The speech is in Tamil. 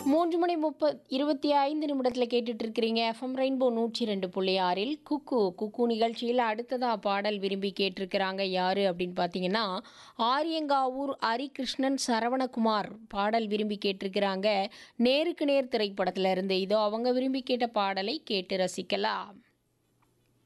3 மணி 25 நிமிடத்தில் கேட்டுட்டு இருக்கிறீங்க எஃப்எம் ரெயின்போ 102.6 குக்கு குக்கு நிகழ்ச்சியில் அடுத்ததா பாடல் விரும்பி கேட்டிருக்கிறாங்க யாரு அப்படின்னு பார்த்தீங்கன்னா ஆரியங்காவூர் ஹரிகிருஷ்ணன் சரவணகுமார் பாடல் விரும்பி கேட்டிருக்கிறாங்க நேருக்கு நேர் திரைப்படத்துல இருந்து. இதோ அவங்க விரும்பி கேட்ட பாடலை கேட்டு ரசிக்கலாம்.